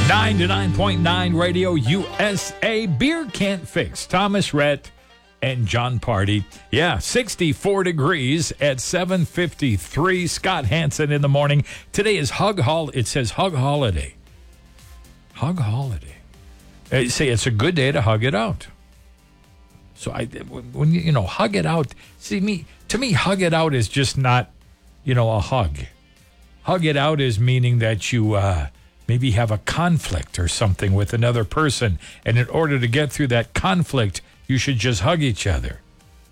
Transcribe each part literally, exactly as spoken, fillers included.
ninety-nine point nine Radio U S A. Beer Can't Fix. Thomas Rhett and John Party. Yeah, sixty-four degrees at seven fifty-three. Scott Hansen in the morning. Today is Hug Hol. It says Hug Holiday. Hug Holiday. They say it's a good day to hug it out. So I, when you, you know, hug it out. See, me to me, hug it out is just not, you know, a hug. Hug it out is meaning that you uh, maybe have a conflict or something with another person, and in order to get through that conflict, you should just hug each other.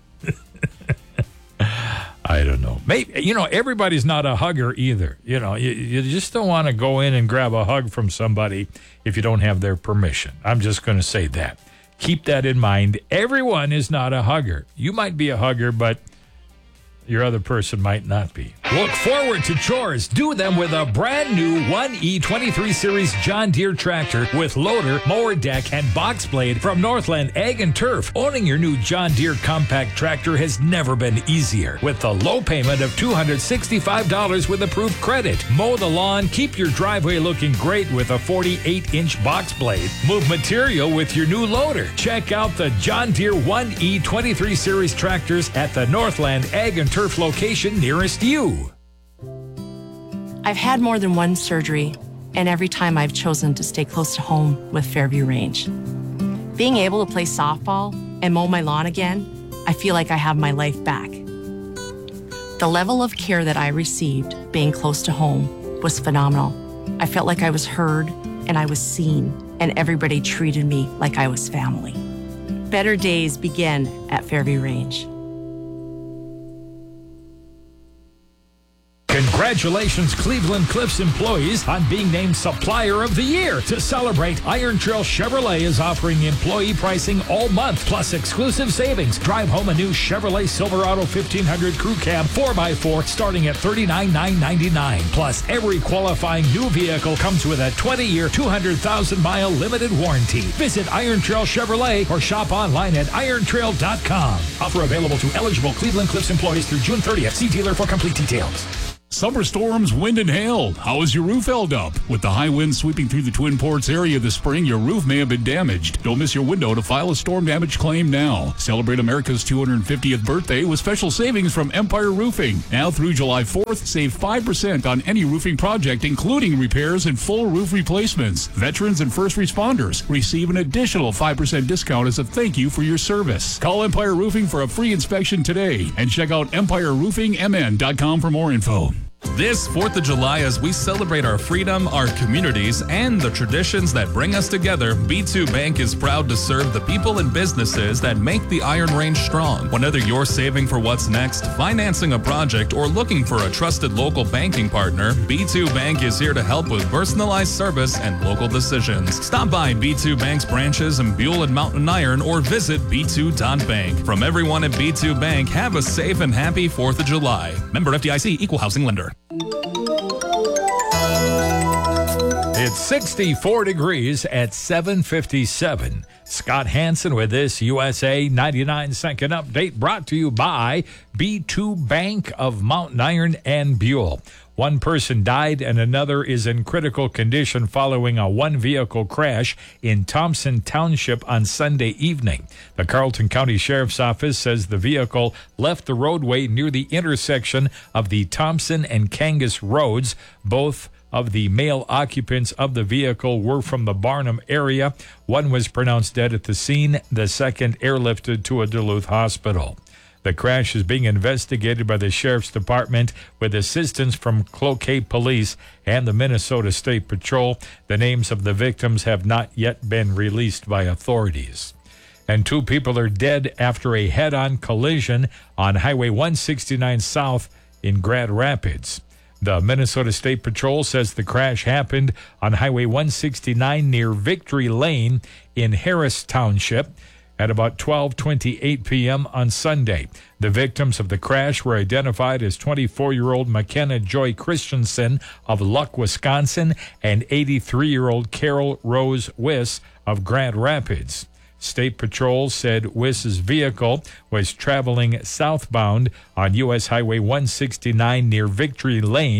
I don't know. Maybe, you know, everybody's not a hugger either. You know, you, you just don't want to go in and grab a hug from somebody if you don't have their permission. I'm just going to say that. Keep that in mind. Everyone is not a hugger. You might be a hugger, but your other person might not be. Look forward to chores. Do them with a brand new one E twenty-three Series John Deere tractor with loader, mower deck, and box blade from Northland Ag and Turf. Owning your new John Deere compact tractor has never been easier. With the low payment of two hundred sixty-five dollars with approved credit. Mow the lawn, keep your driveway looking great with a forty-eight inch box blade. Move material with your new loader. Check out the John Deere one E twenty-three Series tractors at the Northland Ag and Turf location nearest you. I've had more than one surgery, and every time I've chosen to stay close to home with Fairview Range. Being able to play softball and mow my lawn again, I feel like I have my life back. The level of care that I received being close to home was phenomenal. I felt like I was heard and I was seen, and everybody treated me like I was family. Better days begin at Fairview Range. Congratulations, Cleveland Cliffs employees, on being named Supplier of the Year. To celebrate, Iron Trail Chevrolet is offering employee pricing all month, plus exclusive savings. Drive home a new Chevrolet Silverado fifteen hundred Crew Cab four by four starting at thirty-nine thousand nine hundred ninety-nine dollars. Plus, every qualifying new vehicle comes with a twenty year, two hundred thousand mile limited warranty. Visit Iron Trail Chevrolet or shop online at iron trail dot com. Offer available to eligible Cleveland Cliffs employees through June thirtieth. See dealer for complete details. Summer storms, wind, and hail. How is your roof held up? With the high winds sweeping through the Twin Ports area this spring, your roof may have been damaged. Don't miss your window to file a storm damage claim now. Celebrate America's two hundred fiftieth birthday with special savings from Empire Roofing. Now through July fourth, save five percent on any roofing project, including repairs and full roof replacements. Veterans and first responders receive an additional five percent discount as a thank you for your service. Call Empire Roofing for a free inspection today and check out empire roofing m n dot com for more info. This fourth of July, as we celebrate our freedom, our communities, and the traditions that bring us together, B two Bank is proud to serve the people and businesses that make the Iron Range strong. Whether you're saving for what's next, financing a project, or looking for a trusted local banking partner, B two Bank is here to help with personalized service and local decisions. Stop by B two Bank's branches in Buell and Mountain Iron or visit b two dot bank. From everyone at B two Bank, have a safe and happy fourth of July. Member F D I C, Equal Housing Lender. It's sixty-four degrees at seven fifty-seven. Scott Hansen with this U S A ninety-nine second update brought to you by B two Bank of Mountain Iron and Buell. One person died and another is in critical condition following a one-vehicle crash in Thompson Township on Sunday evening. The Carlton County Sheriff's Office says the vehicle left the roadway near the intersection of the Thompson and Kangas roads. Both of the male occupants of the vehicle were from the Barnum area. One was pronounced dead at the scene. The second airlifted to a Duluth hospital. The crash is being investigated by the Sheriff's Department with assistance from Cloquet Police and the Minnesota State Patrol. The names of the victims have not yet been released by authorities. And two people are dead after a head-on collision on Highway one sixty-nine South in Grand Rapids. The Minnesota State Patrol says the crash happened on Highway one sixty-nine near Victory Lane in Harris Township at about twelve twenty-eight p.m. on Sunday. The victims of the crash were identified as twenty-four-year-old McKenna Joy Christensen of Luck, Wisconsin, and eighty-three-year-old Carol Rose Wiss of Grand Rapids. State Patrol said Wiss's vehicle was traveling southbound on U S Highway one sixty-nine near Victory Lane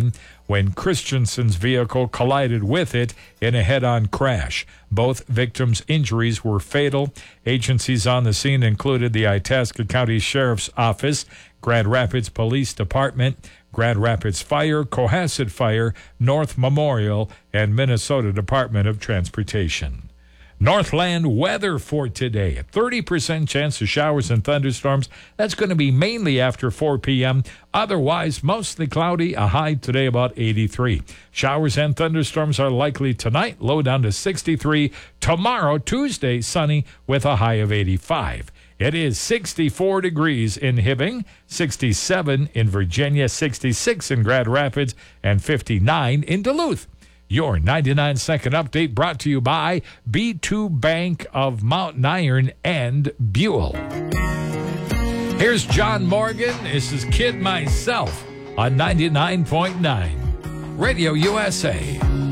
when Christensen's vehicle collided with it in a head-on crash. Both victims' injuries were fatal. Agencies on the scene included the Itasca County Sheriff's Office, Grand Rapids Police Department, Grand Rapids Fire, Cohasset Fire, North Memorial, and Minnesota Department of Transportation. Northland weather for today. A thirty percent chance of showers and thunderstorms. That's going to be mainly after four p.m. Otherwise, mostly cloudy. A high today about eighty-three. Showers and thunderstorms are likely tonight. Low down to sixty-three. Tomorrow, Tuesday, sunny with a high of eighty-five. It is sixty-four degrees in Hibbing, sixty-seven in Virginia, sixty-six in Grand Rapids, and fifty-nine in Duluth. Your ninety-nine second update brought to you by B two Bank of Mountain Iron and Buell. Here's John Morgan. This is Kid Myself on ninety-nine point nine Radio U S A.